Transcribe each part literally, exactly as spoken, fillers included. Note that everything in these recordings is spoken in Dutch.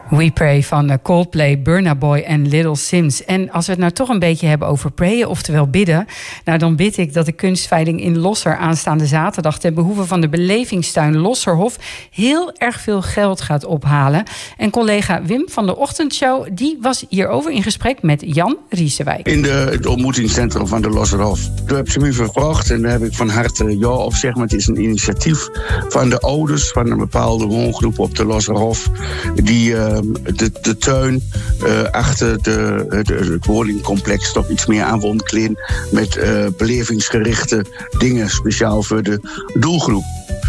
We Pray van Coldplay, Burna Boy en Little Sims. En als we het nou toch een beetje hebben over prayen, oftewel bidden, nou dan bid ik dat de kunstveiling in Losser aanstaande zaterdag ten behoeve van de belevingstuin Losserhof heel erg veel geld gaat ophalen. En collega Wim van de Ochtendshow, die was hierover in gesprek met Jan Riesewijk. In de, het ontmoetingscentrum van de Losserhof. Toen heb ze me gevraagd en daar heb ik van harte ja op zeg, maar het is een initiatief van de ouders van een bepaalde woongroep op de Losserhof, die uh, de, de tuin uh, achter de, de, het woningcomplex toch iets meer aan wil kleden met uh, belevingsgerichte dingen speciaal voor de doelgroep.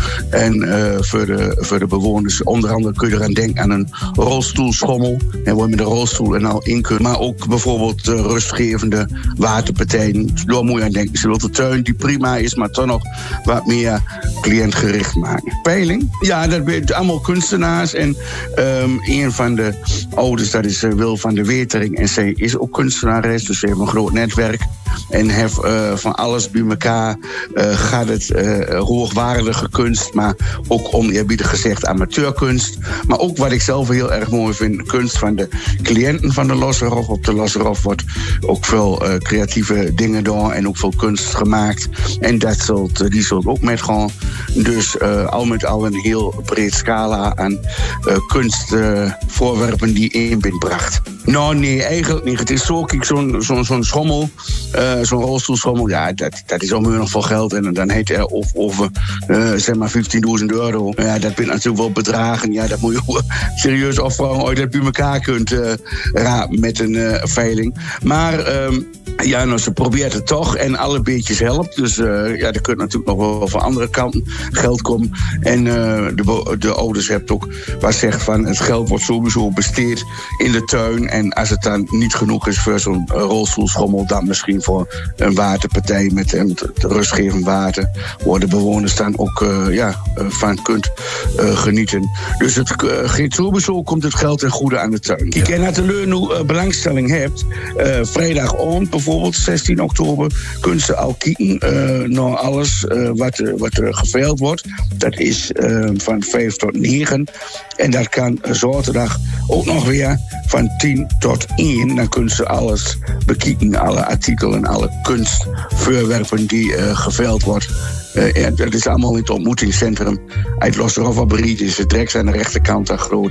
En uh, voor, de, voor de bewoners, onder andere kun je eraan denken aan een rolstoelschommel. En waar je met een rolstoel en al in kunt. Maar ook bijvoorbeeld uh, rustgevende waterpartijen. Daar moet je aan denken. Ze wil de tuin die prima is, maar toch nog wat meer cliëntgericht maken. Peiling? Ja, dat zijn allemaal kunstenaars. En um, een van de ouders, dat is uh, Wil van de Wetering. En zij is ook kunstenares, dus ze heeft een groot netwerk. En heeft uh, van alles bij elkaar uh, gaat het uh, hoogwaardige kunst, maar ook oneerbiedig gezegd amateurkunst. Maar ook wat ik zelf heel erg mooi vind, kunst van de cliënten van de Losserhof. Op de Losserhof wordt ook veel uh, creatieve dingen door en ook veel kunst gemaakt. En dat zult, die zult ook met gaan. Dus uh, al met al een heel breed scala aan uh, kunstvoorwerpen uh, die inbinbracht. Nou, nee, eigenlijk niet. Het is zo, kijk, zo'n, zo'n, zo'n schommel, uh, zo'n rolstoelschommel, ja, dat, dat is allemaal nog veel geld. En dan heet er of, over, uh, zeg maar, vijftienduizend euro. Ja, dat bent natuurlijk wel bedragen. Ja, dat moet je serieus afvragen of je dat bij elkaar kunt uh, rapen met een uh, veiling. Maar Um, ja, nou, ze probeert het toch en alle beetjes helpt. Dus uh, ja, er kunt natuurlijk nog wel van andere kanten geld komen. En uh, de, de ouders hebben ook wat zegt van het geld wordt sowieso besteed in de tuin. En als het dan niet genoeg is voor zo'n uh, rolstoelschommel, dan misschien voor een waterpartij met, uh, met rustgevend water, waar de bewoners dan ook uh, ja, uh, van kunt uh, genieten. Dus het uh, geeft sowieso, komt het geld ten goede aan de tuin. Kijk, en als de leur nu uh, belangstelling hebt, uh, vrijdagavond bijvoorbeeld, zestien oktober, kun je al kijken uh, naar alles uh, wat, uh, wat er geveild wordt. Dat is uh, van vijf tot negen. En dat kan zaterdag ook nog weer van tien tot één. Dan kun je alles bekijken, alle artikelen, alle kunstvoorwerpen die uh, geveild wordt. Uh, ja, dat is allemaal in het ontmoetingscentrum uit Losserhof. Is het direct aan de rechterkant daar groot.